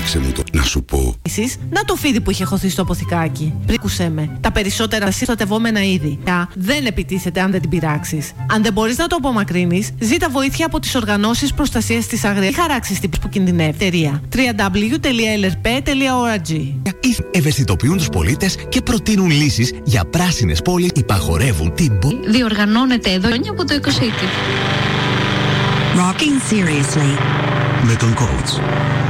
Ρίξε μου το να σου πω. Να το φίδι που είχε χωθεί στο αποθηκάκι. Πρίκουσέ με. Τα περισσότερα συστατευόμενα είδη δεν επιτίθεται αν δεν την πειράξεις. Αν δεν μπορείς να το απομακρύνεις, ζήτα βοήθεια από τις οργανώσεις προστασίας της αγριάς. Ή χαράξεις τύπους που κινδυνεύει. Εταιρεία www.lrp.org. Ευαισθητοποιούν τους πολίτες και προτείνουν λύσεις για πράσινες πόλεις. Υπαγορεύουν την διοργανώνεται εδώ από το Eco City. Rocking seriously. Με τον coach